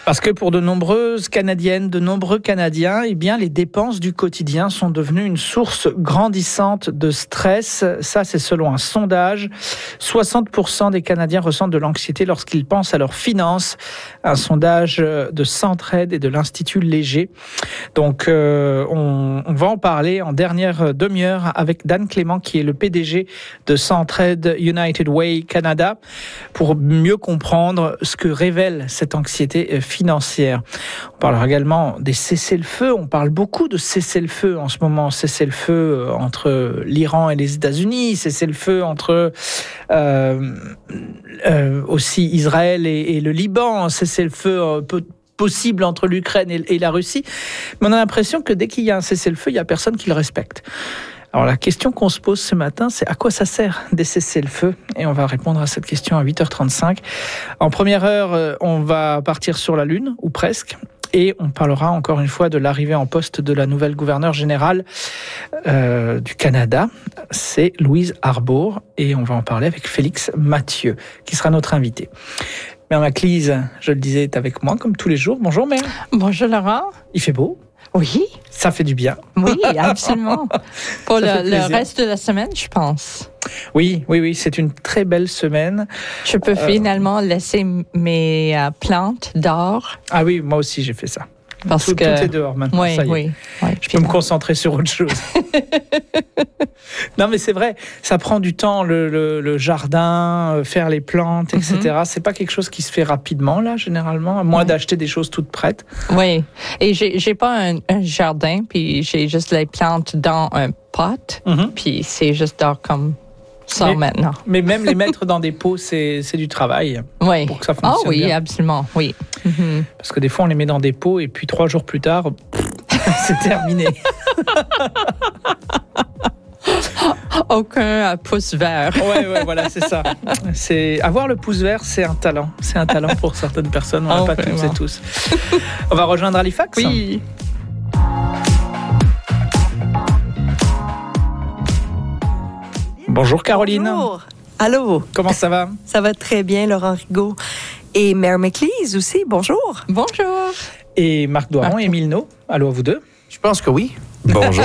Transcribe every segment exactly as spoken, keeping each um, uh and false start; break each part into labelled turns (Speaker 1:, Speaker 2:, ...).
Speaker 1: Parce que pour de nombreuses Canadiennes, de nombreux Canadiens, eh bien, les dépenses du quotidien sont devenues une source grandissante de stress. Ça, c'est selon un sondage. soixante pour cent des Canadiens ressentent de l'anxiété lorsqu'ils pensent à leurs finances. Un sondage de Centraide et de l'Institut Léger. Donc, euh, on, on va en parler en dernière demi-heure avec Dan Clément, qui est le P D G de Centraide United Way Canada, pour mieux comprendre ce que révèle cette anxiété financière. On parlera également des cessez-le-feu. On parle beaucoup de cessez-le-feu en ce moment. Cessez-le-feu entre l'Iran et les États-Unis. Cessez-le-feu entre euh, euh, aussi Israël et, et le Liban. Cessez-le-feu euh, peu, possible entre l'Ukraine et, et la Russie. Mais on a l'impression que dès qu'il y a un cessez-le-feu, il n'y a personne qui le respecte. Alors la question qu'on se pose ce matin, c'est à quoi ça sert des cessez-le-feu ? Et on va répondre à cette question à huit heures trente-cinq. En première heure, on va partir sur la Lune, ou presque. Et on parlera encore une fois de l'arrivée en poste de la nouvelle gouverneure générale euh, du Canada. C'est Louise Arbour. Et on va en parler avec Félix Mathieu, qui sera notre invité. Mère Maclise, je le disais, est avec moi comme tous les jours. Bonjour Mère.
Speaker 2: Bonjour Laurent.
Speaker 1: Il fait beau ?
Speaker 2: Oui.
Speaker 1: Ça fait du bien.
Speaker 2: Oui, absolument. Pour le, le reste de la semaine, je pense.
Speaker 1: Oui, oui, oui, c'est une très belle semaine.
Speaker 2: Je peux euh... finalement laisser mes euh, plantes dehors.
Speaker 1: Ah oui, moi aussi j'ai fait ça.
Speaker 2: Parce
Speaker 1: tout,
Speaker 2: que...
Speaker 1: tout est dehors maintenant,
Speaker 2: oui,
Speaker 1: ça y est.
Speaker 2: Oui, oui.
Speaker 1: Je peux me concentrer sur autre chose. Non, mais c'est vrai, ça prend du temps, le, le, le jardin, faire les plantes, et cetera. Mm-hmm. C'est pas quelque chose qui se fait rapidement, là, généralement, à moins oui. d'acheter des choses toutes prêtes.
Speaker 2: Oui, et j'ai, j'ai pas un, un jardin, puis j'ai juste les plantes dans un pot, mm-hmm. puis c'est juste dehors comme... ça
Speaker 1: mais,
Speaker 2: maintenant.
Speaker 1: Mais même les mettre dans des pots, c'est, c'est du travail
Speaker 2: oui.
Speaker 1: pour que ça fonctionne
Speaker 2: oh, oui,
Speaker 1: bien.
Speaker 2: absolument, oui. Mm-hmm.
Speaker 1: Parce que des fois, on les met dans des pots et puis trois jours plus tard, c'est terminé.
Speaker 2: Aucun pouce vert.
Speaker 1: Ouais, ouais, voilà, c'est ça. C'est avoir le pouce vert, c'est un talent. C'est un talent pour certaines personnes. On n'a oh, pas toutes et tous. On va rejoindre Halifax.
Speaker 2: Oui.
Speaker 1: Bonjour Caroline.
Speaker 3: Bonjour. Allô.
Speaker 1: Comment ça va?
Speaker 3: Ça va très bien, Laurent Rigaud. Et Mère Maclise aussi, bonjour.
Speaker 2: Bonjour.
Speaker 1: Et Marc Doiron et Émile No. Allô à vous deux.
Speaker 4: Je pense que oui.
Speaker 5: Bonjour.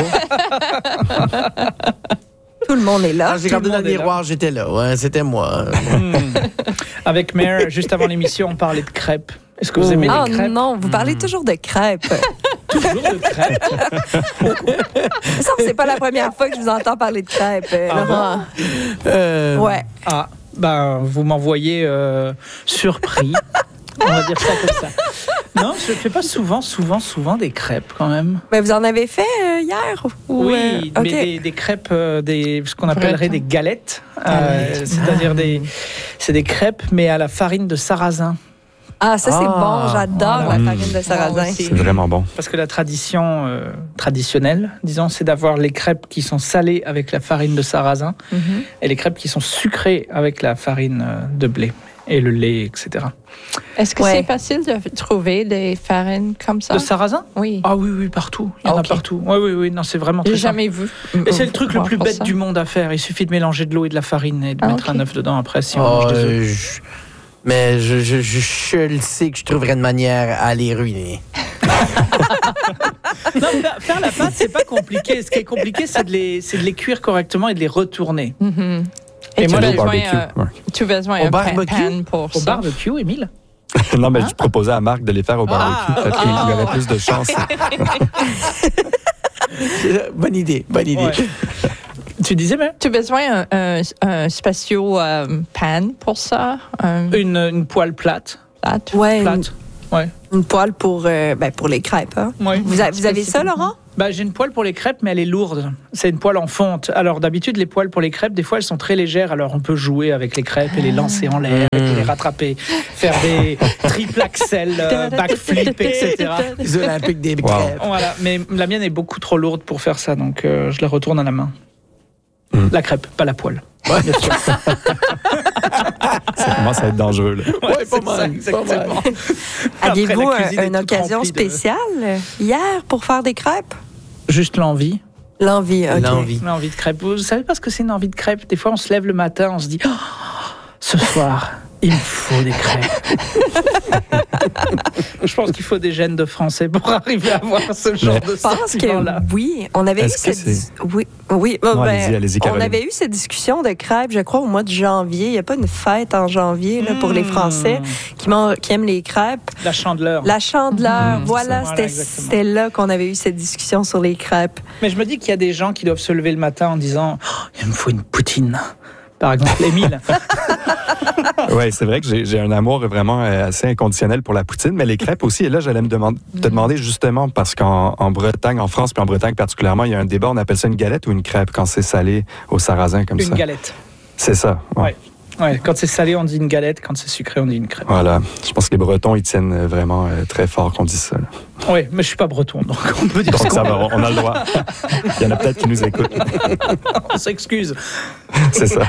Speaker 3: Tout le monde est là.
Speaker 4: Quand j'ai regardé dans le miroir, j'étais là. Ouais, c'était moi.
Speaker 1: Mmh. Avec Mère, juste avant l'émission, on parlait de crêpes. Est-ce que vous aimez
Speaker 3: oh,
Speaker 1: les crêpes?
Speaker 3: Non, vous parlez mmh. toujours de crêpes.
Speaker 1: Toujours de crêpes?
Speaker 3: Ça, c'est pas la première fois que je vous entends parler de crêpes,
Speaker 1: ah
Speaker 3: Laurent.
Speaker 1: Bon? Euh,
Speaker 3: ouais.
Speaker 1: Ah, ben, vous m'envoyez euh, surpris. On va dire ça comme ça. Non, je ne fais pas souvent, souvent, souvent des crêpes quand même.
Speaker 3: Mais vous en avez fait euh, hier? Ou,
Speaker 1: oui,
Speaker 3: euh,
Speaker 1: mais
Speaker 3: okay.
Speaker 1: des, des crêpes, euh, des, ce qu'on appellerait des galettes. Euh, c'est-à-dire ah. des, c'est des crêpes, mais à la farine de sarrasin.
Speaker 3: Ah, ça, c'est ah, bon. J'adore voilà. la farine de sarrasin.
Speaker 5: C'est vraiment bon.
Speaker 1: Parce que la tradition euh, traditionnelle, disons, c'est d'avoir les crêpes qui sont salées avec la farine de sarrasin mm-hmm. et les crêpes qui sont sucrées avec la farine de blé et le lait, et cetera.
Speaker 2: Est-ce que
Speaker 3: ouais.
Speaker 2: c'est facile de trouver des farines comme ça?
Speaker 1: De sarrasin?
Speaker 2: Oui.
Speaker 1: Ah oui, oui, partout. Il y en okay. a partout. Oui, oui, oui. Non, c'est vraiment très
Speaker 2: J'ai jamais vu.
Speaker 1: Et c'est le truc le plus bête
Speaker 2: ça.
Speaker 1: du monde à faire. Il suffit de mélanger de l'eau et de la farine et de ah, mettre okay. un œuf dedans après si on
Speaker 4: oh,
Speaker 1: mange des œufs.
Speaker 4: Je... Mais je, je, je, je le sais que je trouverais une manière à les ruiner.
Speaker 1: Non, faire la pâte, c'est pas compliqué. Ce qui est compliqué, c'est de les, c'est de les cuire correctement et de les retourner.
Speaker 2: Mm-hmm.
Speaker 5: Et, et moi, au barbecue.
Speaker 2: Euh, ouais. Tu veux besoin
Speaker 4: au
Speaker 2: un
Speaker 4: barbecue?
Speaker 2: pan pour
Speaker 1: au
Speaker 2: ça.
Speaker 1: barbecue, Émile?
Speaker 5: Non, mais ah? je proposais à Marc de les faire au barbecue. Ah, peut-être qu'il oh. y aurait plus de chance.
Speaker 4: Bonne idée, bonne idée. Ouais.
Speaker 1: Tu disais, mais
Speaker 2: tu as besoin d'un un spécial euh, pan pour ça? Un...
Speaker 1: Une, une poêle plate.
Speaker 2: Plate?
Speaker 3: Ouais.
Speaker 1: Plate.
Speaker 3: Une,
Speaker 1: ouais.
Speaker 3: une poêle pour, euh, ben, pour les crêpes. Hein?
Speaker 1: Ouais.
Speaker 3: Vous, a, vous avez ça, Laurent?
Speaker 1: Bah, j'ai une poêle pour les crêpes, mais elle est lourde. C'est une poêle en fonte. Alors, d'habitude, les poêles pour les crêpes, des fois, elles sont très légères. Alors, on peut jouer avec les crêpes et les lancer en l'air, et les rattraper, faire des triple axel, euh, backflip, et cetera.
Speaker 4: Les Olympiques des crêpes.
Speaker 1: Wow. Voilà. Mais la mienne est beaucoup trop lourde pour faire ça, donc euh, je la retourne à la main. Mm. La crêpe, pas la poêle. Ouais. Bien sûr.
Speaker 5: Ça commence à être dangereux, là.
Speaker 1: Ouais, ouais, pas mal, ça, exactement.
Speaker 3: Aviez-vous un, une occasion spéciale de... hier pour faire des crêpes?
Speaker 1: Juste l'envie.
Speaker 3: L'envie, OK.
Speaker 4: L'envie.
Speaker 1: L'envie de crêpes. Vous savez pas ce que c'est une envie de crêpes? Des fois, on se lève le matin, on se dit oh, « Ce soir, il me faut des crêpes. » Je pense qu'il faut des gènes de Français pour arriver à voir ce genre
Speaker 3: Mais
Speaker 1: de sentiment-là.
Speaker 3: Oui, on avait
Speaker 5: Est-ce
Speaker 3: eu
Speaker 5: que
Speaker 3: cette...
Speaker 5: c'est...
Speaker 3: Oui, oui.
Speaker 5: Non,
Speaker 3: ben,
Speaker 5: allez-y, allez-y,
Speaker 3: on avait eu cette discussion de crêpes, je crois, au mois de janvier. Il n'y a pas une fête en janvier là, pour les Français qui, qui aiment les crêpes.
Speaker 1: La Chandeleur.
Speaker 3: La Chandeleur,
Speaker 1: Mmh,
Speaker 3: voilà,
Speaker 1: voilà,
Speaker 3: c'était, c'était là qu'on avait eu cette discussion sur les crêpes.
Speaker 1: Mais je me dis qu'il y a des gens qui doivent se lever le matin en disant oh, « Il me faut une poutine ». Par exemple, Émile.
Speaker 5: Oui, c'est vrai que j'ai, j'ai un amour vraiment assez inconditionnel pour la poutine, mais les crêpes aussi. Et là, j'allais me demand- te demander justement, parce qu'en en Bretagne, en France, puis en Bretagne particulièrement, il y a un débat, on appelle ça une galette ou une crêpe quand c'est salé au sarrasin comme
Speaker 1: une
Speaker 5: ça?
Speaker 1: Une galette.
Speaker 5: C'est ça.
Speaker 1: Oui. Ouais. Ouais, quand c'est salé, on dit une galette. Quand c'est sucré, on dit une crêpe.
Speaker 5: Voilà. Je pense que les Bretons, ils tiennent vraiment euh, très fort qu'on dise ça.
Speaker 1: Oui, mais je ne suis pas breton, donc on peut dire
Speaker 5: donc
Speaker 1: ça.
Speaker 5: ça va, on a le droit. Il y en a peut-être qui nous écoutent.
Speaker 1: On s'excuse.
Speaker 5: C'est ça.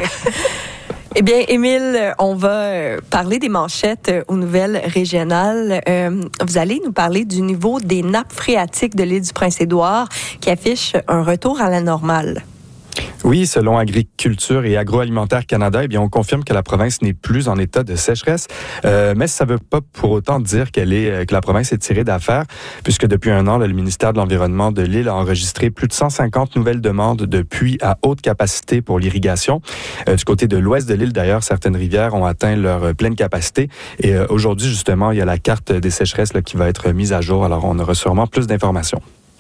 Speaker 3: Eh bien, Émile, on va parler des manchettes aux nouvelles régionales. Euh, vous allez nous parler du niveau des nappes phréatiques de l'île du Prince-Édouard qui affiche un retour à la normale.
Speaker 5: Oui, selon Agriculture et Agroalimentaire Canada, eh bien, on confirme que la province n'est plus en état de sécheresse, euh, mais ça ne veut pas pour autant dire qu'elle est, que la province est tirée d'affaire, puisque depuis un an, là, le ministère de l'Environnement de l'île a enregistré plus de cent cinquante nouvelles demandes de puits à haute capacité pour l'irrigation. Euh, du côté de l'ouest de l'île, d'ailleurs, certaines rivières ont atteint leur pleine capacité. Et euh, aujourd'hui, justement, il y a la carte des sécheresses là, qui va être mise à jour. Alors, on aura sûrement plus d'informations.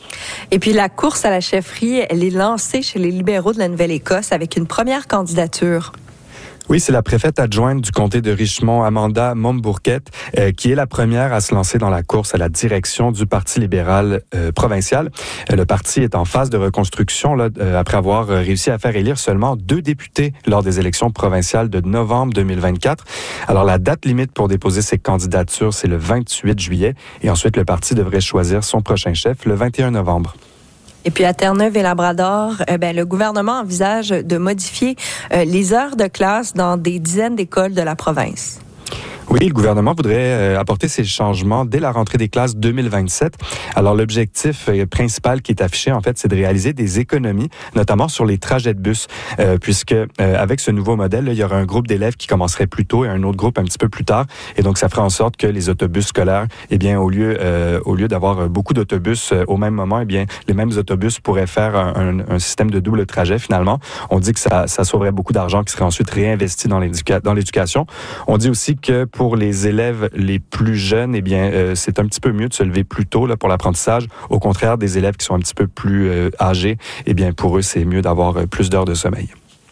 Speaker 3: Et puis, la course à la chefferie, elle est lancée chez les libéraux de la Nouvelle-Écosse avec une première candidature.
Speaker 5: Oui, c'est la préfète adjointe du comté de Richmond, Amanda Mombourquette, euh, qui est la première à se lancer dans la course à la direction du Parti libéral euh, provincial. Euh, le parti est en phase de reconstruction là, euh, après avoir réussi à faire élire seulement deux députés lors des élections provinciales de novembre deux mille vingt-quatre. Alors, la date limite pour déposer ses candidatures, c'est le vingt-huit juillet. Et ensuite, le parti devrait choisir son prochain chef le vingt et un novembre.
Speaker 3: Et puis à Terre-Neuve et Labrador, euh, ben, le gouvernement envisage de modifier euh, les heures de classe dans des dizaines d'écoles de la province.
Speaker 5: Oui, le gouvernement voudrait euh, apporter ces changements dès la rentrée des classes deux mille vingt-sept. Alors, l'objectif euh, principal qui est affiché, en fait, c'est de réaliser des économies, notamment sur les trajets de bus, euh, puisque euh, avec ce nouveau modèle, là, il y aura un groupe d'élèves qui commencerait plus tôt et un autre groupe un petit peu plus tard. Et donc, ça ferait en sorte que les autobus scolaires, eh bien, au lieu, euh, au lieu d'avoir beaucoup d'autobus euh, au même moment, eh bien, les mêmes autobus pourraient faire un, un, un système de double trajet, finalement. On dit que ça, ça sauverait beaucoup d'argent qui serait ensuite réinvesti dans, l'éduca- dans l'éducation. On dit aussi que pour les élèves les plus jeunes, eh bien, euh, c'est un petit peu mieux de se lever plus tôt là, pour l'apprentissage. Au contraire des élèves qui sont un petit peu plus euh, âgés, eh bien, pour eux, c'est mieux d'avoir euh, plus d'heures de sommeil.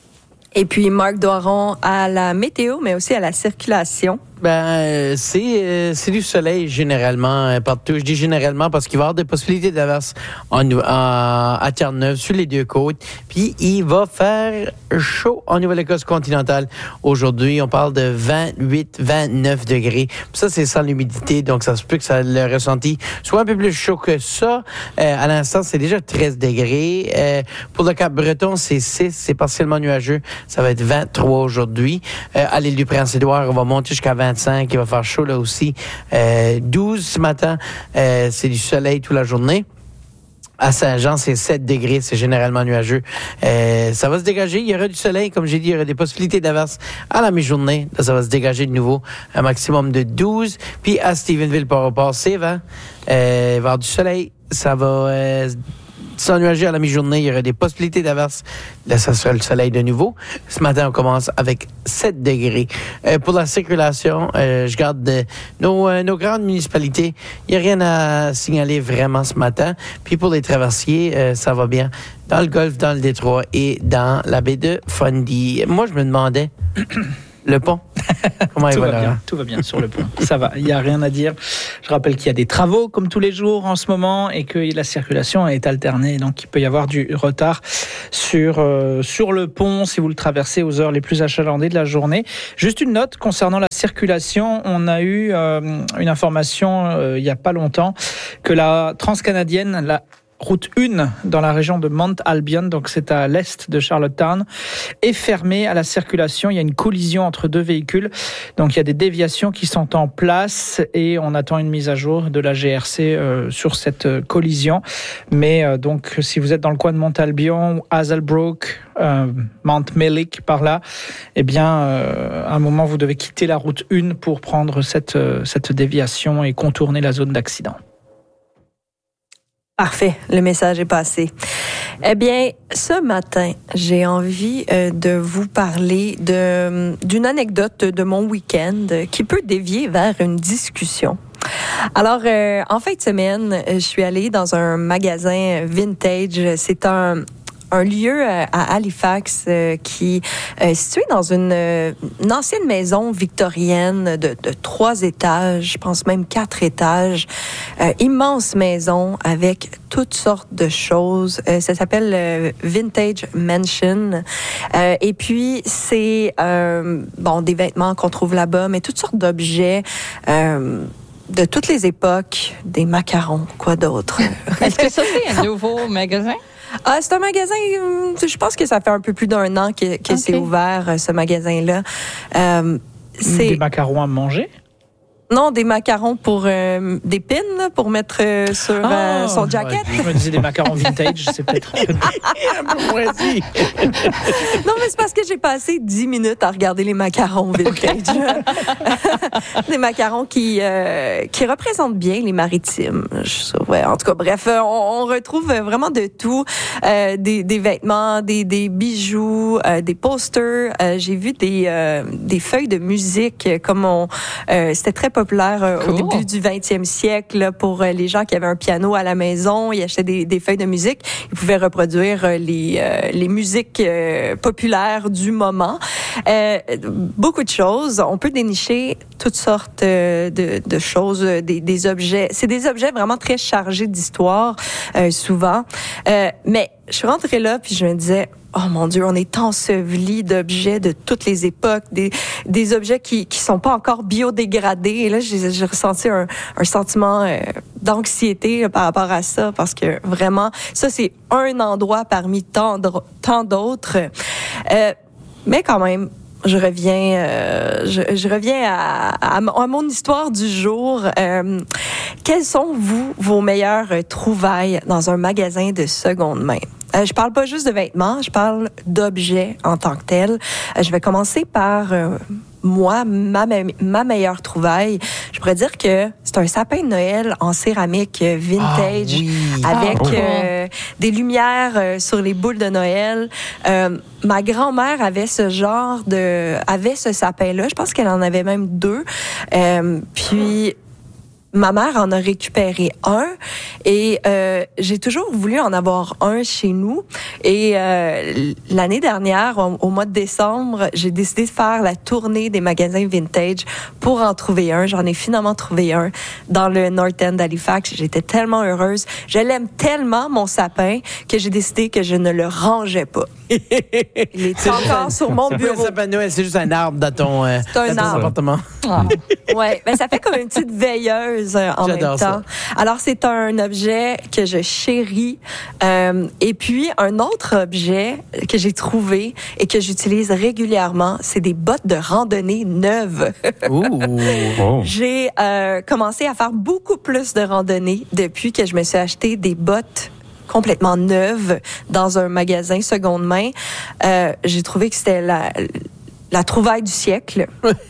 Speaker 3: Et puis, Marc Doiron à la météo, mais aussi à la circulation.
Speaker 4: Ben, c'est, euh, c'est du soleil généralement euh, partout. Je dis généralement parce qu'il va y avoir des possibilités d'averse en, en, à Terre-Neuve, sur les deux côtes. Puis, il va faire chaud en Nouvelle-Écosse continentale. Aujourd'hui, on parle de vingt-huit à vingt-neuf degrés. Puis ça, c'est sans l'humidité, donc ça se peut que ça le ressenti soit un peu plus chaud que ça. Euh, à l'instant, c'est déjà treize degrés. Euh, pour le Cap-Breton, c'est six. C'est partiellement nuageux. Ça va être vingt-trois aujourd'hui. Euh, à l'île du Prince-Édouard, on va monter jusqu'à vingt-cinq. Il va faire chaud là aussi. Euh, douze ce matin, euh, c'est du soleil toute la journée. À Saint-Jean, c'est sept degrés, c'est généralement nuageux. Euh, ça va se dégager, il y aura du soleil, comme j'ai dit, il y aura des possibilités d'averse à la mi-journée. Là, ça va se dégager de nouveau, un maximum de douze. Puis à Stephenville, Port-au-Port, c'est vingt. Euh, il va y avoir du soleil, ça va... Euh, sans nuager à la mi-journée, il y aurait des possibilités d'averse. Là, ça sera le soleil de nouveau. Ce matin, on commence avec sept degrés. Euh, pour la circulation, euh, je garde de, nos, euh, nos grandes municipalités. Il n'y a rien à signaler vraiment ce matin. Puis pour les traversiers, euh, ça va bien dans le Golfe, dans le Détroit et dans la baie de Fundy. Moi, je me demandais... Le pont? Comment
Speaker 1: tout,
Speaker 4: il va,
Speaker 1: va bien, tout va bien sur le pont. Ça va, il n'y a rien à dire. Je rappelle qu'il y a des travaux comme tous les jours en ce moment et que la circulation est alternée. Donc il peut y avoir du retard sur, euh, sur le pont si vous le traversez aux heures les plus achalandées de la journée. Juste une note concernant la circulation. On a eu euh, une information euh, il n'y a pas longtemps que la transcanadienne, la route un dans la région de Mount Albion, donc c'est à l'est de Charlottetown, est fermée à la circulation. Il y a une collision entre deux véhicules, donc il y a des déviations qui sont en place et on attend une mise à jour de la G R C euh, sur cette euh, collision. Mais euh, donc si vous êtes dans le coin de Mount Albion, Hazelbrook, euh, Mount Millick par là, eh bien euh, à un moment vous devez quitter la route un pour prendre cette, euh, cette déviation et contourner la zone d'accident.
Speaker 3: Parfait, le message est passé. Eh bien, ce matin, j'ai envie euh, de vous parler de, d'une anecdote de mon week-end qui peut dévier vers une discussion. Alors, euh, en fin de semaine, je suis allée dans un magasin vintage. C'est un... un lieu à Halifax euh, qui est situé dans une, une ancienne maison victorienne de, de trois étages, je pense même quatre étages. Euh, immense maison avec toutes sortes de choses. Euh, ça s'appelle euh, Vintage Mansion. Euh, et puis, c'est euh, bon des vêtements qu'on trouve là-bas, mais toutes sortes d'objets. Euh, de toutes les époques, des macarons, quoi d'autre.
Speaker 2: Est-ce que ça, c'est un nouveau magasin?
Speaker 3: Ah, c'est un magasin, je pense que ça fait un peu plus d'un an que, que okay. c'est ouvert, ce magasin-là. Euh,
Speaker 1: c'est... Des macarons à manger?
Speaker 3: Non, des macarons pour euh, des pins là, pour mettre euh, sur oh, euh, son jacket.
Speaker 1: Ouais, je me disais des macarons vintage, c'est peut-être un peu moisi.
Speaker 3: Non, mais c'est parce que j'ai passé dix minutes à regarder les macarons vintage. Okay. Des macarons qui euh, qui représentent bien les maritimes. Je, ouais, en tout cas, bref, on, on retrouve vraiment de tout, euh, des, des vêtements, des, des bijoux, euh, des posters. Euh, j'ai vu des euh, des feuilles de musique comme on. Euh, c'était très populaire euh, cool. Au début du vingtième siècle là, pour euh, les gens qui avaient un piano à la maison. Ils achetaient des, des feuilles de musique. Ils pouvaient reproduire euh, les, euh, les musiques euh, populaires du moment. Euh, beaucoup de choses. On peut dénicher toutes sortes euh, de, de choses, des, des objets. C'est des objets vraiment très chargés d'histoire, euh, souvent. Euh, mais je suis rentrée là puis je me disais... Oh mon Dieu, on est enseveli d'objets de toutes les époques, des, des objets qui qui sont pas encore biodégradés. Et là, j'ai, j'ai ressenti un, un sentiment euh, d'anxiété là, par rapport à ça, parce que vraiment, ça, c'est un endroit parmi tant, tant d'autres. Euh, mais quand même, je reviens, euh, je, je reviens à, à, à mon histoire du jour. Euh, quelles sont, vous, vos meilleures trouvailles dans un magasin de seconde main? Euh, je parle pas juste de vêtements, je parle d'objets en tant que tels. Euh, je vais commencer par euh, moi, ma, ma meilleure trouvaille. Je pourrais dire que c'est un sapin de Noël en céramique vintage, ah, oui. avec ah, euh, des lumières euh, sur les boules de Noël. Euh, ma grand-mère avait ce genre de, avait ce sapin-là. Je pense qu'elle en avait même deux. Euh, puis ma mère en a récupéré un et euh, j'ai toujours voulu en avoir un chez nous. Et euh, l'année dernière, au, au mois de décembre, j'ai décidé de faire la tournée des magasins vintage pour en trouver un. J'en ai finalement trouvé un dans le North End d'Halifax. J'étais tellement heureuse. Je l'aime tellement, mon sapin, que j'ai décidé que je ne le rangeais pas. Il est encore sur mon bureau.
Speaker 4: Le sapin de Noël, c'est juste un arbre dans ton, euh,
Speaker 3: c'est un
Speaker 4: dans ton
Speaker 3: arbre.
Speaker 4: appartement.
Speaker 3: Ah. Ouais, ben ça fait comme une petite veilleuse euh, en
Speaker 4: J'adore
Speaker 3: même temps. Ça. Alors c'est un objet que je chéris. Euh, et puis un autre objet que j'ai trouvé et que j'utilise régulièrement, c'est des bottes de randonnée neuves.
Speaker 4: Ouh. Oh.
Speaker 3: J'ai euh, commencé à faire beaucoup plus de randonnée depuis que je me suis acheté des bottes complètement neuve dans un magasin seconde main. Euh, j'ai trouvé que c'était la, la trouvaille du siècle.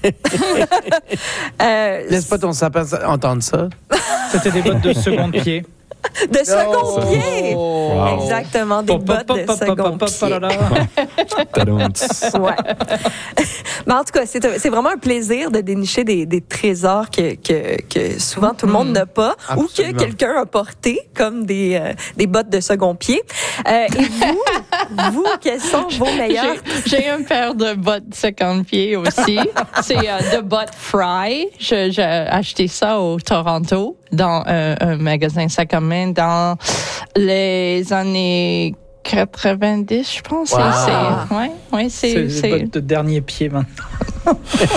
Speaker 4: euh, Laisse pas ton sapin entendre ça.
Speaker 1: C'était des bottes de second pied.
Speaker 3: De second
Speaker 4: oh.
Speaker 3: pied!
Speaker 4: Wow.
Speaker 3: Exactement, des bottes de second pied. Ouais. Mais en tout cas, c'est, c'est vraiment un plaisir de dénicher des, des trésors que, que, que souvent tout le monde mmh. n'a pas. Absolument. Ou que quelqu'un a porté, comme des, euh, des bottes de second pied. Euh, et vous, vous, quels sont vos meilleurs?
Speaker 2: J'ai, j'ai une paire de bottes de second pied aussi. C'est euh, de bottes Fry. Je, j'ai acheté ça au Toronto dans euh, un magasin sac à main dans les années quatre-vingt-dix, je pense.
Speaker 4: Wow.
Speaker 2: C'est, c'est, ouais, ouais, c'est,
Speaker 1: C'est
Speaker 2: c'est...
Speaker 1: des bottes de dernier pied maintenant.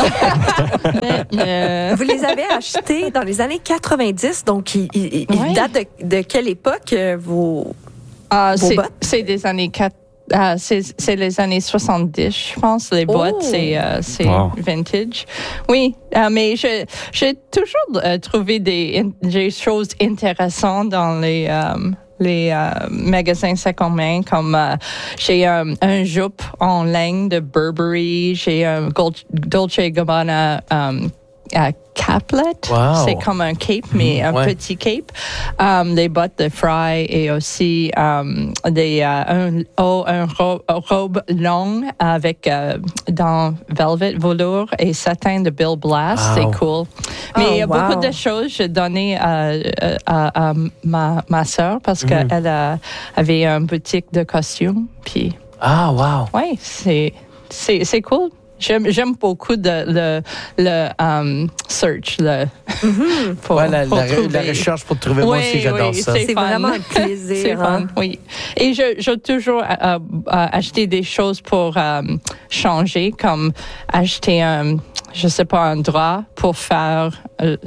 Speaker 2: euh,
Speaker 3: Vous les avez achetés dans les années quatre-vingt-dix, donc ils, ils, ils
Speaker 2: Ouais.
Speaker 3: datent de, de quelle époque, euh, vos,
Speaker 2: ah,
Speaker 3: vos
Speaker 2: c'est,
Speaker 3: bottes?
Speaker 2: c'est des années quatre. Ah, c'est, c'est les années soixante-dix, je pense, les boîtes,
Speaker 3: Oh.
Speaker 2: c'est, euh, c'est
Speaker 5: Wow.
Speaker 2: vintage. Oui, euh, mais je, j'ai toujours euh, trouvé des, des choses intéressantes dans les, euh, les euh, magasins seconde main, comme euh, j'ai euh, un jupe en laine de Burberry, j'ai un Gold- Dolce and Gabbana um, à caplet.
Speaker 4: Wow.
Speaker 2: C'est comme un cape, mais un
Speaker 4: Ouais.
Speaker 2: petit cape. Um, des bottes de Fry et aussi um, des, euh, un, oh, un ro- robe longue avec euh, dans velvet, velours et satin de Bill Blass.
Speaker 4: Wow.
Speaker 2: C'est cool. Mais il y a
Speaker 3: Oh, wow.
Speaker 2: beaucoup de choses que j'ai données à, à, à ma, ma sœur parce
Speaker 4: Mhm.
Speaker 2: qu'elle a- avait une boutique de costumes. Puis,
Speaker 4: Ah, wow.
Speaker 2: ouais, c'est, c'est, c'est cool. J'aime, j'aime beaucoup de, le, le um, search, le, pour,
Speaker 4: Ouais, la,
Speaker 2: pour
Speaker 4: la,
Speaker 2: trouver.
Speaker 4: la recherche pour trouver, moi
Speaker 2: Oui,
Speaker 4: aussi, j'adore
Speaker 2: oui,
Speaker 4: ça.
Speaker 3: C'est
Speaker 2: fun.
Speaker 3: vraiment un plaisir.
Speaker 2: C'est fun,
Speaker 3: hein?
Speaker 2: oui. Et je, je toujours euh, euh, acheter des choses pour euh, changer, comme acheter un, je sais pas, un drap pour faire le,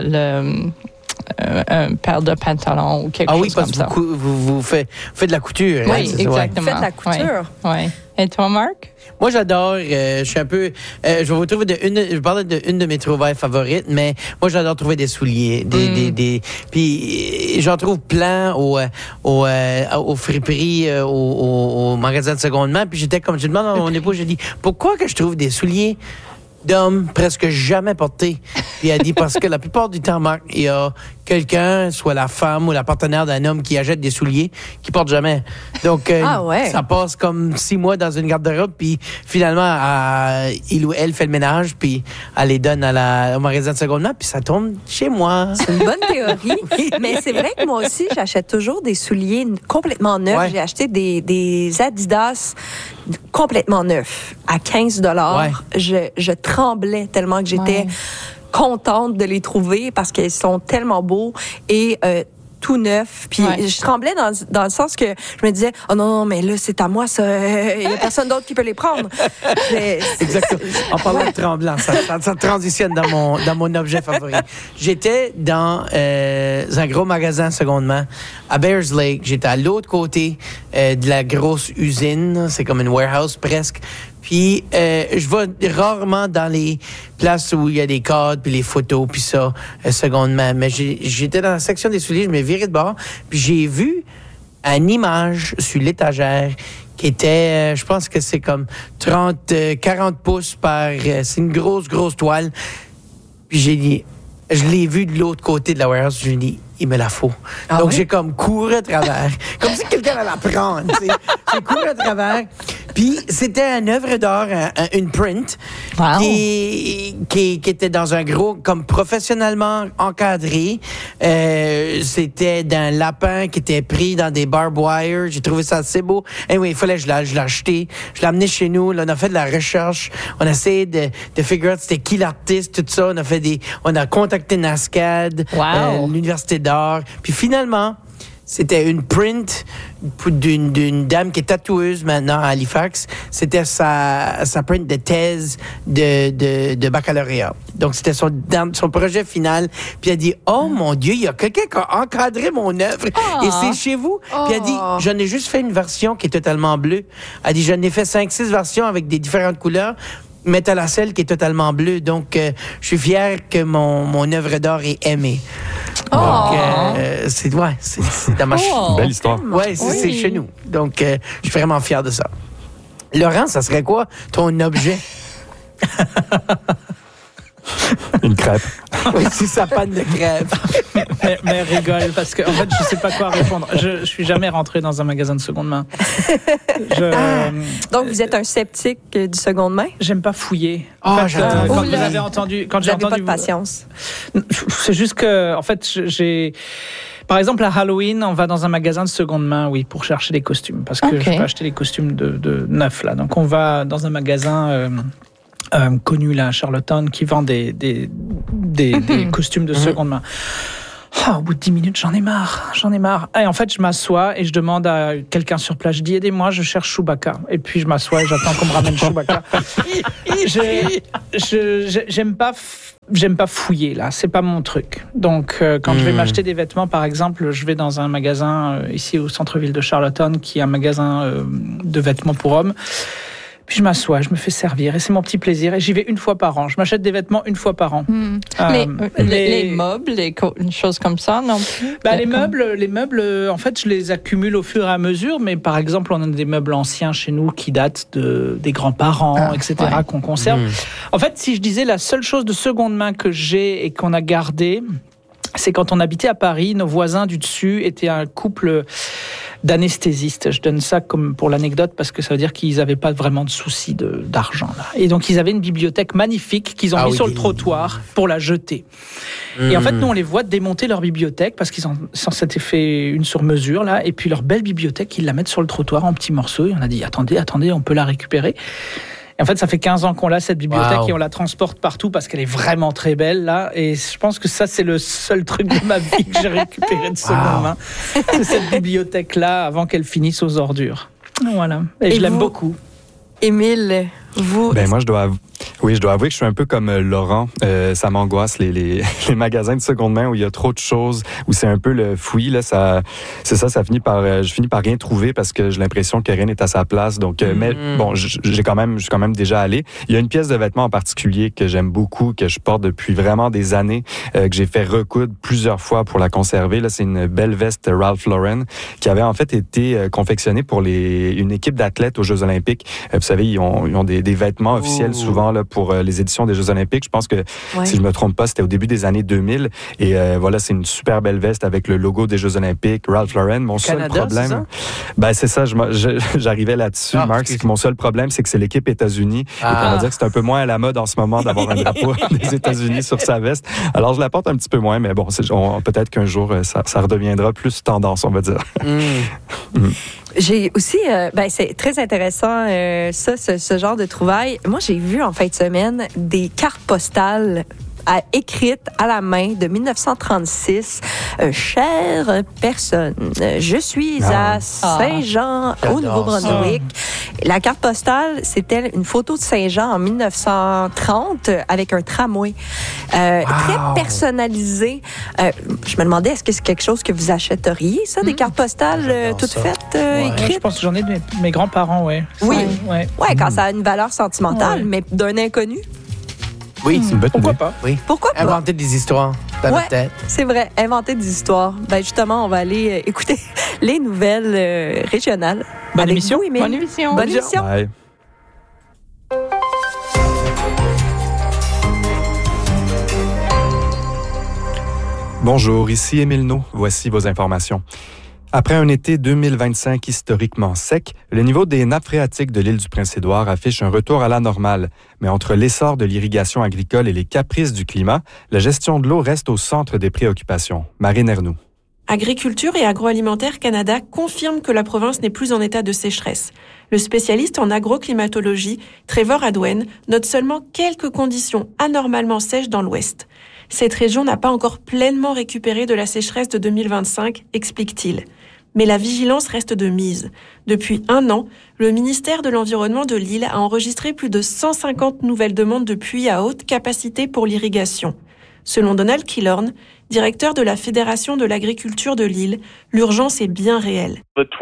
Speaker 2: le euh, un paire de pantalons ou quelque
Speaker 4: Ah oui,
Speaker 2: chose
Speaker 4: parce
Speaker 2: comme
Speaker 4: que
Speaker 2: ça.
Speaker 4: vous, vous, vous, faites, vous faites de la couture. hein,
Speaker 2: Oui,
Speaker 4: c'est ça, ouais.
Speaker 2: exactement.
Speaker 3: Faites la couture.
Speaker 2: Oui, oui. Et toi, Marc?
Speaker 4: Moi, j'adore. euh, je suis un peu. euh, je vais vous trouver de une. Je parlais de une de mes trouvailles favorites, mais moi, j'adore trouver des souliers, des,
Speaker 2: Mm.
Speaker 4: des, des. Puis, euh, j'en trouve plein au, euh, au, euh, aux friperies, euh, au, au, au magasin de seconde main. Puis j'étais comme, je demande à mon épouse, j'ai dit, pourquoi que je trouve des souliers d'hommes presque jamais portés? Puis elle dit, parce que la plupart du temps, Marc, il y a quelqu'un, soit la femme ou la partenaire d'un homme qui achète des souliers qui porte jamais. Donc, euh,
Speaker 3: Ah ouais.
Speaker 4: ça passe comme six mois dans une garde-robe, puis finalement, elle- il ou elle fait le ménage, puis elle les donne à la, au magasin de seconde main, puis ça tombe chez moi.
Speaker 3: C'est une bonne théorie. Mais c'est vrai que moi aussi, j'achète toujours des souliers complètement neufs.
Speaker 4: Ouais.
Speaker 3: J'ai acheté des, des Adidas complètement neufs à quinze dollars.
Speaker 4: Ouais.
Speaker 3: Je, je tremblais tellement que j'étais
Speaker 2: Ouais.
Speaker 3: contente de les trouver parce qu'ils sont tellement beaux et euh, tout neuf. Puis
Speaker 2: Ouais.
Speaker 3: je tremblais dans, dans le sens que je me disais, oh non, non, mais là, c'est à moi, ça. Il n'y a personne d'autre qui peut les prendre. Mais c'est-
Speaker 4: Exactement. En parlant de tremblant, ça, ça, ça transitionne dans mon, dans mon objet favori. J'étais dans euh, un gros magasin seconde main à Bears Lake. J'étais à l'autre côté euh, de la grosse usine. C'est comme une warehouse presque. Puis, euh, je vais rarement dans les places où il y a des codes, puis les photos, puis ça, euh, seconde main. Mais j'ai- j'étais dans la section des souliers, je me virais de bord, puis j'ai vu une image sur l'étagère qui était, euh, je pense que c'est comme trente, euh, quarante pouces par... euh, c'est une grosse, grosse toile. Puis j'ai dit... Je l'ai vu de l'autre côté de la warehouse, je lui ai dit, il me la faut.
Speaker 3: Ah
Speaker 4: Donc,
Speaker 3: ouais?
Speaker 4: j'ai comme couru à travers, comme si quelqu'un allait la prendre, tu sais. J'ai couru à travers. Puis, c'était une œuvre d'art, un- un- une print,
Speaker 2: Wow.
Speaker 4: qui, qui, qui était dans un gros, comme professionnellement encadré. Euh, c'était d'un lapin qui était pris dans des barbed wire. J'ai trouvé ça assez beau. Et oui, il fallait que je l'a- je l'ai acheté. Je l'ai amené chez nous. Là, on a fait de la recherche. On a essayé de, de figure out c'était qui l'artiste, tout ça. On a fait des, on a contacté NASCAD,
Speaker 2: Wow.
Speaker 4: euh, l'Université d'art. Puis finalement, c'était une print d'une, d'une dame qui est tatoueuse maintenant à Halifax. C'était sa, sa print de thèse de, de, de baccalauréat. Donc, c'était son, son projet final. Puis elle dit, oh mon Dieu, il y a quelqu'un qui a encadré mon œuvre.
Speaker 2: Oh.
Speaker 4: Et c'est chez vous. Puis elle dit,
Speaker 3: Oh.
Speaker 4: j'en ai juste fait une version qui est totalement bleue. Elle dit, j'en ai fait cinq, six versions avec des différentes couleurs. Mais t'as la selle qui est totalement bleue. Donc, euh, je suis fier que mon, mon œuvre d'art est aimée.
Speaker 3: Oh.
Speaker 4: Donc, euh, c'est, ouais, c'est, c'est dans ma ch-
Speaker 2: Oh.
Speaker 5: Belle histoire.
Speaker 4: Ouais, c'est,
Speaker 2: Oui.
Speaker 4: c'est chez nous. Donc, euh, je suis vraiment fier de ça. Laurent, ça serait quoi ton objet?
Speaker 5: Une crêpe.
Speaker 4: Oui, c'est sa panne de crêpes.
Speaker 1: mais, mais rigole, parce que en fait, je sais pas quoi répondre. Je, je suis jamais rentré dans un magasin de seconde main. Je,
Speaker 3: Ah. Donc, vous êtes un sceptique euh, du seconde main?
Speaker 1: J'aime pas fouiller.
Speaker 4: Oh,
Speaker 1: En fait,
Speaker 4: j'adore
Speaker 1: quand
Speaker 2: fouiller.
Speaker 1: vous avez entendu, quand
Speaker 3: Vous
Speaker 1: j'ai
Speaker 3: n'avez pas
Speaker 1: entendu,
Speaker 3: de patience.
Speaker 1: c'est juste que, en fait, j'ai. Par exemple, à Halloween, on va dans un magasin de seconde main, oui, pour chercher des costumes, parce que
Speaker 2: Ok.
Speaker 1: je peux acheter des costumes de, de neufs là. Donc, on va dans un magasin. Euh, Euh, connu là à Charlottetown qui vend des, des, des, des costumes de seconde main. Oh, au bout de dix minutes, j'en ai marre, j'en ai marre. Et en fait, je m'assois et je demande à quelqu'un sur place, je dis aidez-moi, je cherche Chewbacca. Et puis je m'assois et j'attends qu'on me ramène Chewbacca. je, je, j'aime pas, j'aime pas fouiller là, c'est pas mon truc. Donc euh, quand mmh. je vais m'acheter des vêtements, par exemple, je vais dans un magasin euh, ici au centre-ville de Charlottetown, qui est un magasin euh, de vêtements pour hommes. Puis je m'assois, je me fais servir et c'est mon petit plaisir. Et j'y vais une fois par an. Je m'achète des vêtements une fois par an.
Speaker 2: Mmh.
Speaker 1: Euh,
Speaker 2: mais,
Speaker 1: les,
Speaker 2: les, les meubles, les co- choses comme ça, non plus.
Speaker 1: Bah, les meubles, les meubles, en fait, je les accumule au fur et à mesure. Mais par exemple, on a des meubles anciens chez nous qui datent de des grands-parents, ah, et cetera, ouais. qu'on conserve. Mmh. En fait, si je disais la seule chose de seconde main que j'ai et qu'on a gardé, c'est quand on habitait à Paris, nos voisins du dessus étaient un couple d'anesthésistes. Je donne ça comme pour l'anecdote parce que ça veut dire qu'ils n'avaient pas vraiment de soucis de, d'argent. Là. Et donc, ils avaient une bibliothèque magnifique qu'ils ont ah mis oui, sur le trottoir pour la jeter. Mmh. Et en fait, nous, on les voit démonter leur bibliothèque parce qu'ils en, s'en s'étaient fait une sur mesure, là. Et puis, leur belle bibliothèque, ils la mettent sur le trottoir en petits morceaux. Et on a dit, attendez, attendez, on peut la récupérer. Et en fait, ça fait quinze ans qu'on l'a, cette bibliothèque, wow. et on la transporte partout parce qu'elle est vraiment très belle, là. Et je pense que ça, c'est le seul truc de ma vie que j'ai récupéré de seconde wow. main. C'est cette bibliothèque-là avant qu'elle finisse aux ordures. Voilà. Et, et je vous, l'aime beaucoup.
Speaker 3: Émile, vous...
Speaker 5: Ben, moi, je dois avouer. Oui, je dois avouer que je suis un peu comme Laurent. Euh, ça m'angoisse, les, les, les magasins de seconde main où il y a trop de choses, où c'est un peu le fouillis. Là, ça, c'est ça, ça finit par, euh, je finis par rien trouver parce que j'ai l'impression que rien n'est à sa place. Donc, euh, mm-hmm. mais bon, j'ai quand même, je suis quand même déjà allé. Il y a une pièce de vêtements en particulier que j'aime beaucoup, que je porte depuis vraiment des années, euh, que j'ai fait recoudre plusieurs fois pour la conserver. Là, c'est une belle veste Ralph Lauren qui avait en fait été euh, confectionnée pour les, une équipe d'athlètes aux Jeux Olympiques. Euh, vous savez, ils ont, ils ont des, des vêtements officiels oh. souvent là pour les éditions des Jeux Olympiques. Je pense que, ouais. si je me trompe pas, c'était au début des années deux mille. Et euh, voilà, c'est une super belle veste avec le logo des Jeux Olympiques, Ralph Lauren. Mon Canada, seul problème... C'est ça? Ben, c'est ça, je, je, j'arrivais là-dessus, ah, Marc. C'est que mon seul problème, c'est que c'est l'équipe États-Unis. Ah. Et on va dire que c'est un peu moins à la mode en ce moment d'avoir un drapeau des États-Unis sur sa veste. Alors, je la porte un petit peu moins, mais bon, c'est, on, peut-être qu'un jour, ça, ça redeviendra plus tendance, on va dire.
Speaker 3: Mm. mm. J'ai aussi, euh, ben c'est très intéressant euh, ça, ce, ce genre de trouvailles. Moi, j'ai vu en fin de semaine des cartes postales à, écrites à la main de dix-neuf cent trente-six. Euh, chère personne, je suis ah. à Saint-Jean, ah. au Nouveau-Brunswick. Ça. La carte postale, c'était une photo de Saint-Jean en dix-neuf cent trente avec un tramway. Euh, wow. Très personnalisé. Euh, je me demandais, est-ce que c'est quelque chose que vous achèteriez, ça, mmh. des cartes postales euh, toutes ça. faites, euh,
Speaker 1: ouais.
Speaker 3: écrites?
Speaker 1: Je pense que j'en ai de mes, mes grands-parents, oui.
Speaker 3: Oui,
Speaker 1: ouais.
Speaker 3: ouais, quand mmh. ça a une valeur sentimentale, ouais. mais d'un inconnu.
Speaker 4: Oui, c'est une bonne
Speaker 1: Pourquoi
Speaker 4: idée.
Speaker 1: pas?
Speaker 4: Oui.
Speaker 3: Pourquoi pas?
Speaker 4: Inventer des histoires dans
Speaker 3: ouais,
Speaker 4: notre tête.
Speaker 3: C'est vrai, inventer des histoires. Ben justement, on va aller euh, écouter les nouvelles euh, régionales.
Speaker 1: Bonne émission.
Speaker 3: Vous,
Speaker 2: Bonne émission.
Speaker 3: Bonne émission.
Speaker 5: Bye. Bonjour, ici Émile Naud. Voici vos informations. Après un été deux mille vingt-cinq historiquement sec, le niveau des nappes phréatiques de l'île du Prince-Édouard affiche un retour à la normale. Mais entre l'essor de l'irrigation agricole et les caprices du climat, la gestion de l'eau reste au centre des préoccupations. Marine Ernoux.
Speaker 6: Agriculture et Agroalimentaire Canada confirme que la province n'est plus en état de sécheresse. Le spécialiste en agroclimatologie, Trevor Hadwen, note seulement quelques conditions anormalement sèches dans l'ouest. Cette région n'a pas encore pleinement récupéré de la sécheresse de deux mille vingt-cinq, explique-t-il. Mais la vigilance reste de mise. Depuis un an, le ministère de l'Environnement de l'île a enregistré plus de cent cinquante nouvelles demandes de puits à haute capacité pour l'irrigation. Selon Donald Killorn, directeur de la Fédération de l'agriculture de l'île, l'urgence est bien réelle.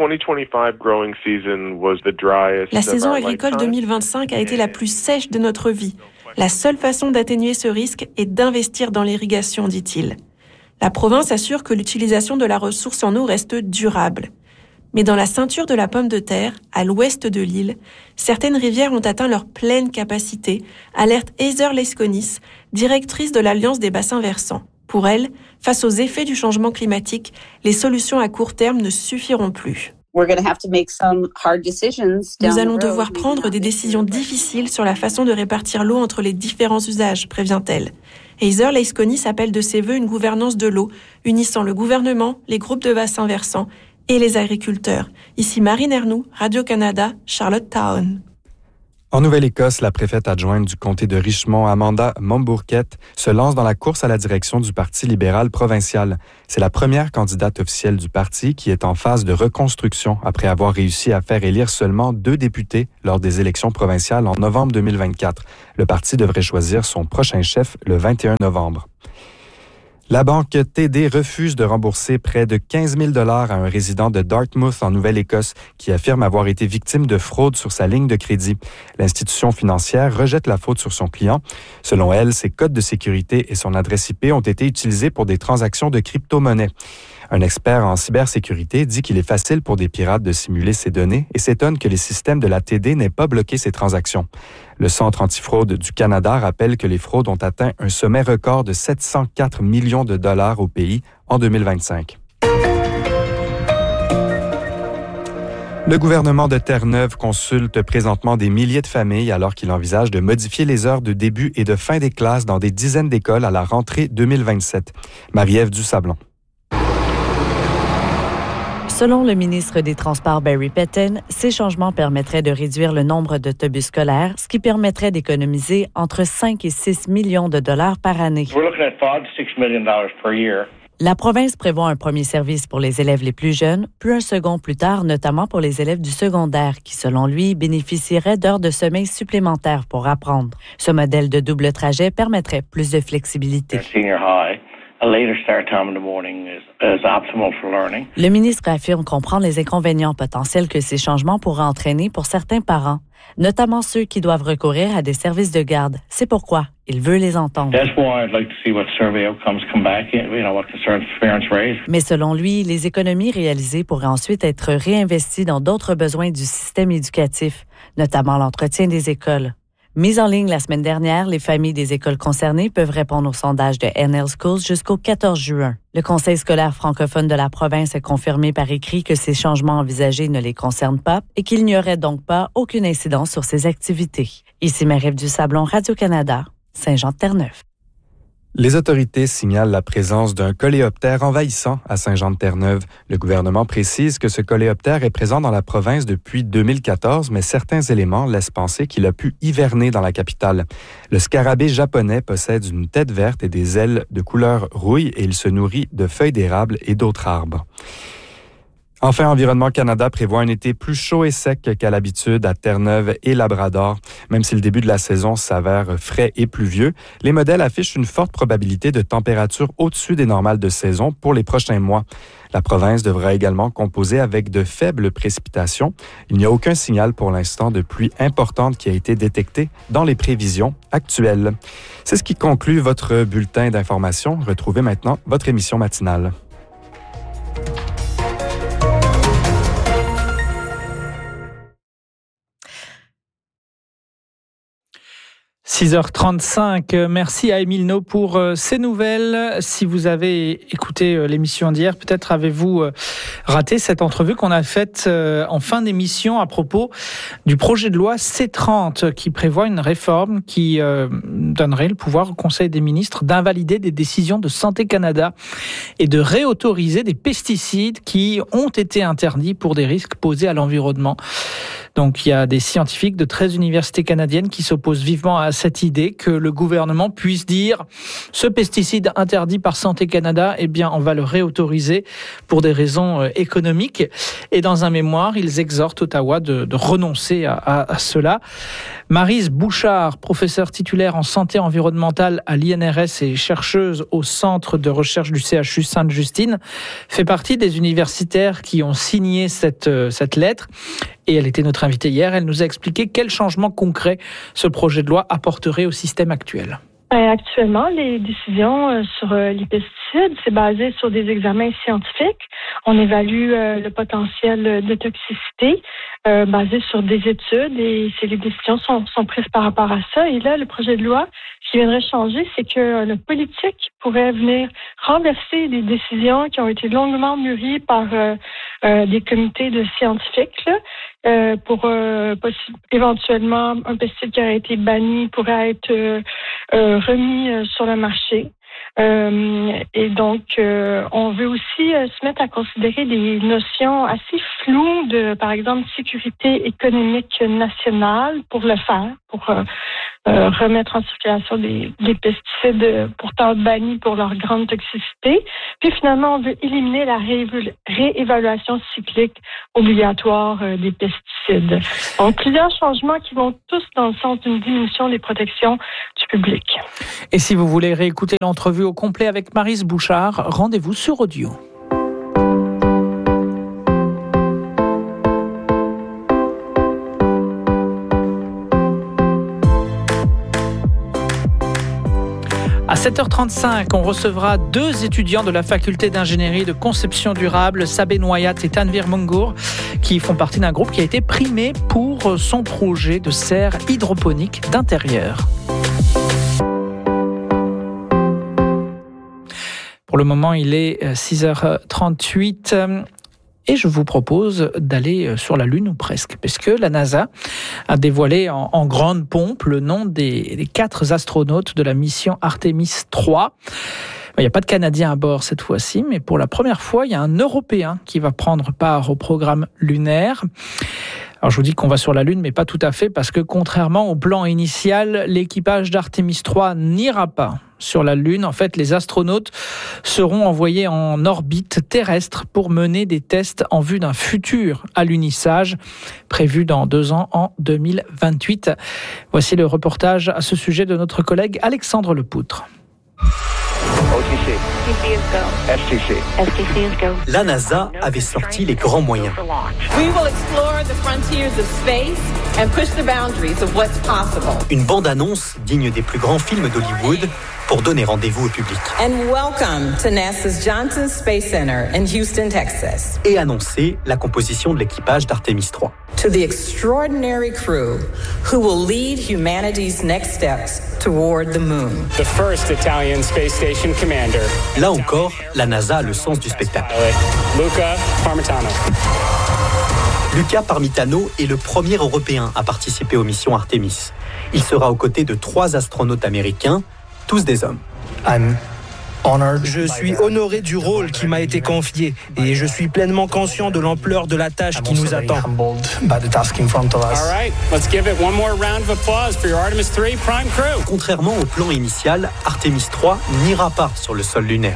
Speaker 6: La saison agricole deux mille vingt-cinq a été la plus sèche de notre vie. La seule façon d'atténuer ce risque est d'investir dans l'irrigation, dit-il. La province assure que l'utilisation de la ressource en eau reste durable. Mais dans la ceinture de la Pomme de Terre, à l'ouest de l'île, certaines rivières ont atteint leur pleine capacité, alerte Heather Leskonis, directrice de l'Alliance des bassins versants. Pour elle, face aux effets du changement climatique, les solutions à court terme ne suffiront plus. Nous allons devoir prendre des décisions difficiles sur la façon de répartir l'eau entre les différents usages, prévient-elle. Heather Leskonis appelle de ses vœux une gouvernance de l'eau, unissant le gouvernement, les groupes de bassins versants et les agriculteurs. Ici Marine Ernoux, Radio-Canada, Charlottetown.
Speaker 5: En Nouvelle-Écosse, la préfète adjointe du comté de Richmond, Amanda Mombourquette, se lance dans la course à la direction du Parti libéral provincial. C'est la première candidate officielle du parti qui est en phase de reconstruction après avoir réussi à faire élire seulement deux députés lors des élections provinciales en novembre deux mille vingt-quatre. Le parti devrait choisir son prochain chef le vingt et un novembre. La banque T D refuse de rembourser près de quinze mille dollars à un résident de Dartmouth en Nouvelle-Écosse qui affirme avoir été victime de fraude sur sa ligne de crédit. L'institution financière rejette la faute sur son client. Selon elle, ses codes de sécurité et son adresse I P ont été utilisés pour des transactions de crypto-monnaies. Un expert en cybersécurité dit qu'il est facile pour des pirates de simuler ces données et s'étonne que les systèmes de la T D n'aient pas bloqué ces transactions. Le Centre antifraude du Canada rappelle que les fraudes ont atteint un sommet record de sept cent quatre millions de dollars au pays en deux mille vingt-cinq. Le gouvernement de Terre-Neuve consulte présentement des milliers de familles alors qu'il envisage de modifier les heures de début et de fin des classes dans des dizaines d'écoles à la rentrée deux mille vingt-sept. Marie-Ève Dusablon.
Speaker 7: Selon le ministre des Transports Barry Pettin, ces changements permettraient de réduire le nombre d'autobus scolaires, ce qui permettrait d'économiser entre cinq et six millions de dollars par année. La province prévoit un premier service pour les élèves les plus jeunes, puis un second plus tard, notamment pour les élèves du secondaire, qui, selon lui, bénéficieraient d'heures de sommeil supplémentaires pour apprendre. Ce modèle de double trajet permettrait plus de flexibilité. Le ministre affirme comprendre les inconvénients potentiels que ces changements pourraient entraîner pour certains parents, notamment ceux qui doivent recourir à des services de garde. C'est pourquoi il veut les entendre. Mais selon lui, les économies réalisées pourraient ensuite être réinvesties dans d'autres besoins du système éducatif, notamment l'entretien des écoles. Mise en ligne la semaine dernière, les familles des écoles concernées peuvent répondre au sondage de N L Schools jusqu'au quatorze juin. Le Conseil scolaire francophone de la province a confirmé par écrit que ces changements envisagés ne les concernent pas et qu'il n'y aurait donc pas aucune incidence sur ces activités. Ici Marie-Ève Dusablon, Radio-Canada, Saint-Jean-de-Terre-Neuve.
Speaker 5: Les autorités signalent la présence d'un coléoptère envahissant à Saint-Jean-de-Terre-Neuve. Le gouvernement précise que ce coléoptère est présent dans la province depuis deux mille quatorze, mais certains éléments laissent penser qu'il a pu hiverner dans la capitale. Le scarabée japonais possède une tête verte et des ailes de couleur rouille et il se nourrit de feuilles d'érable et d'autres arbres. Enfin, Environnement Canada prévoit un été plus chaud et sec qu'à l'habitude à Terre-Neuve et Labrador. Même si le début de la saison s'avère frais et pluvieux, les modèles affichent une forte probabilité de température au-dessus des normales de saison pour les prochains mois. La province devra également composer avec de faibles précipitations. Il n'y a aucun signal pour l'instant de pluie importante qui a été détecté dans les prévisions actuelles. C'est ce qui conclut votre bulletin d'information. Retrouvez maintenant votre émission matinale.
Speaker 1: six heures trente-cinq, merci à Émile No pour ces nouvelles. Si vous avez écouté l'émission d'hier, peut-être avez-vous raté cette entrevue qu'on a faite en fin d'émission à propos du projet de loi C trente qui prévoit une réforme qui donnerait le pouvoir au Conseil des ministres d'invalider des décisions de Santé Canada et de réautoriser des pesticides qui ont été interdits pour des risques posés à l'environnement. Donc il y a des scientifiques de treize universités canadiennes qui s'opposent vivement à cette idée que le gouvernement puisse dire ce pesticide interdit par Santé Canada, eh bien on va le réautoriser pour des raisons économiques. Et dans un mémoire, ils exhortent Ottawa de, de renoncer à, à, à cela. Maryse Bouchard, professeure titulaire en santé environnementale à l'I N R S et chercheuse au centre de recherche du C H U Sainte-Justine, fait partie des universitaires qui ont signé cette, cette lettre. Et elle était notre invitée hier. Elle nous a expliqué quels changements concrets ce projet de loi apporterait au système actuel.
Speaker 8: Actuellement, les décisions sur les pesticides, c'est basé sur des examens scientifiques. On évalue le potentiel de toxicité euh, basé sur des études et les décisions sont, sont prises par rapport à ça. Et là, le projet de loi, ce qui viendrait changer, c'est que le politique pourrait venir renverser des décisions qui ont été longuement mûries par euh, euh, des comités de scientifiques là, euh, pour euh, possi- éventuellement un pesticide qui aurait été banni pourrait être euh, euh, remis euh, sur le marché. Euh, et donc, euh, on veut aussi euh, se mettre à considérer des notions assez floues de, par exemple, sécurité économique nationale pour le faire, pour euh, euh, remettre en circulation des, des pesticides pourtant bannis pour leur grande toxicité. Puis finalement, on veut éliminer la réévalu- réévaluation cyclique obligatoire euh, des pesticides. Donc, plusieurs changements qui vont tous dans le sens d'une diminution des protections du public.
Speaker 1: Et si vous voulez réécouter l'entrevue au complet avec Maryse Bouchard, rendez-vous sur Audio. À sept heures trente-cinq, on recevra deux étudiants de la faculté d'ingénierie de conception durable, Sabé Noyat et Tanvir Mungur, qui font partie d'un groupe qui a été primé pour son projet de serre hydroponique d'intérieur. Pour le moment, il est six heures trente-huit. Et je vous propose d'aller sur la Lune, ou presque, parce que la NASA a dévoilé en, en grande pompe le nom des, des quatre astronautes de la mission Artemis trois. Il n'y a pas de Canadien à bord cette fois-ci, mais pour la première fois, il y a un Européen qui va prendre part au programme lunaire. Alors je vous dis qu'on va sur la Lune, mais pas tout à fait, parce que contrairement au plan initial, l'équipage d'Artemis trois n'ira pas sur la Lune. En fait, les astronautes seront envoyés en orbite terrestre pour mener des tests en vue d'un futur alunissage prévu dans deux ans, en deux mille vingt-huit. Voici le reportage à ce sujet de notre collègue Alexandre Lepoutre.
Speaker 9: O T C. S T C. S T C is go.
Speaker 10: La NASA avait sorti les grands moyens.
Speaker 11: We will explore the frontiers of space and push the boundaries of what's possible.
Speaker 10: Une bande-annonce digne des plus grands films d'Hollywood pour donner rendez-vous au public.
Speaker 11: And welcome to NASA's Johnson Space Center in Houston, Texas.
Speaker 10: Et annoncer la composition de l'équipage d'Artemis trois.
Speaker 11: To the extraordinary crew who will lead humanity's next steps toward the moon.
Speaker 12: The first Italian space station commander.
Speaker 10: Là encore, la NASA a le sens du spectacle.
Speaker 12: Luca Parmitano.
Speaker 10: Luca Parmitano est le premier Européen à participer aux missions Artemis. Il sera aux côtés de trois astronautes américains, tous des hommes.
Speaker 13: Je suis honoré du rôle qui m'a été confié et je suis pleinement conscient de l'ampleur de la tâche qui nous attend.
Speaker 10: Contrairement au plan initial, Artemis trois n'ira pas sur le sol lunaire.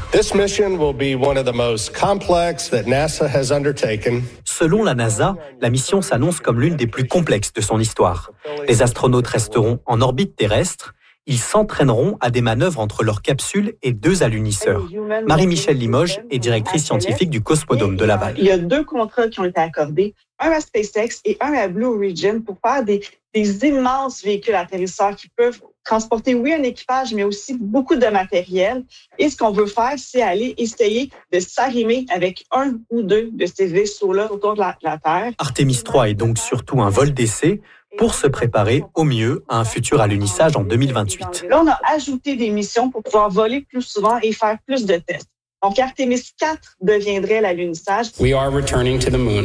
Speaker 10: Selon la NASA, la mission s'annonce comme l'une des plus complexes de son histoire. Les astronautes resteront en orbite terrestre. Ils s'entraîneront à des manœuvres entre leur capsule et deux alunisseurs. Marie-Michel Limoges est directrice scientifique du Cosmodome de Laval.
Speaker 14: Il y a deux contrats qui ont été accordés, un à SpaceX et un à Blue Origin pour faire des, des immenses véhicules atterrisseurs qui peuvent transporter, oui, un équipage, mais aussi beaucoup de matériel. Et ce qu'on veut faire, c'est aller essayer de s'arrimer avec un ou deux de ces vaisseaux-là autour de la, la Terre.
Speaker 10: Artemis trois est donc surtout un vol d'essai pour se préparer au mieux à un futur alunissage en deux mille vingt-huit.
Speaker 14: Là, on a ajouté des missions pour pouvoir voler plus souvent et faire plus de tests. Donc, Artemis quatre deviendrait l'alunissage.
Speaker 12: We are returning to the moon.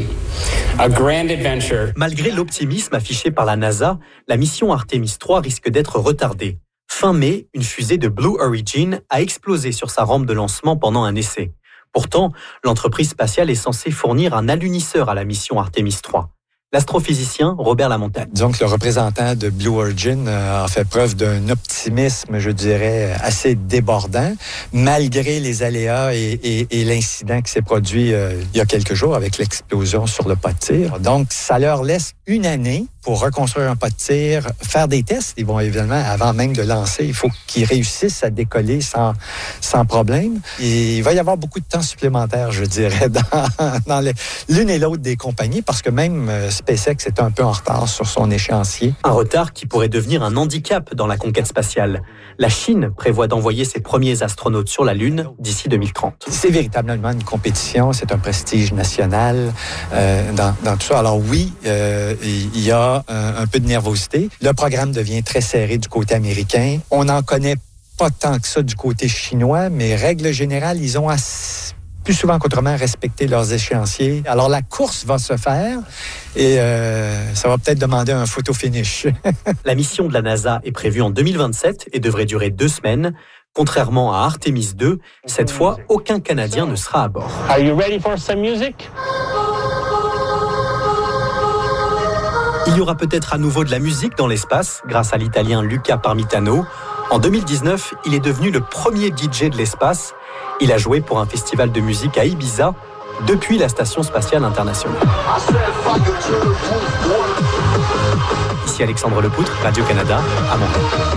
Speaker 12: A grand adventure.
Speaker 10: Malgré l'optimisme affiché par la NASA, la mission Artemis trois risque d'être retardée. Fin mai, une fusée de Blue Origin a explosé sur sa rampe de lancement pendant un essai. Pourtant, l'entreprise spatiale est censée fournir un alunisseur à la mission Artemis trois. L'astrophysicien Robert Lamontagne.
Speaker 15: Disons que le représentant de Blue Origin a fait preuve d'un optimisme, je dirais, assez débordant, malgré les aléas et, et, et l'incident qui s'est produit euh, il y a quelques jours avec l'explosion sur le pas de tir. Donc, ça leur laisse une année pour reconstruire un pas de tir, faire des tests. Ils vont évidemment, avant même de lancer, il faut qu'ils réussissent à décoller sans, sans problème. Et il va y avoir beaucoup de temps supplémentaire, je dirais, dans, dans les, l'une et l'autre des compagnies, parce que même euh, SpaceX est un peu en retard sur son échéancier.
Speaker 10: Un retard qui pourrait devenir un handicap dans la conquête spatiale. La Chine prévoit d'envoyer ses premiers astronautes sur la Lune d'ici deux mille trente.
Speaker 15: C'est véritablement une compétition, c'est un prestige national euh, dans, dans tout ça. Alors oui, euh, il y a un, un peu de nervosité. Le programme devient très serré du côté américain. On n'en connaît pas tant que ça du côté chinois, mais règle générale, ils ont assez, plus souvent qu'autrement respecté leurs échéanciers. Alors la course va se faire et euh, ça va peut-être demander un photo finish.
Speaker 10: La mission de la NASA est prévue en deux mille vingt-sept et devrait durer deux semaines. Contrairement à Artemis deux, cette fois, aucun Canadien ne sera à bord.
Speaker 12: Are you ready for some music?
Speaker 10: Il y aura peut-être à nouveau de la musique dans l'espace, grâce à l'Italien Luca Parmitano. En deux mille dix-neuf, il est devenu le premier D J de l'espace. Il a joué pour un festival de musique à Ibiza, depuis la Station spatiale internationale. Ici Alexandre Lepoutre, Radio-Canada, à Montréal.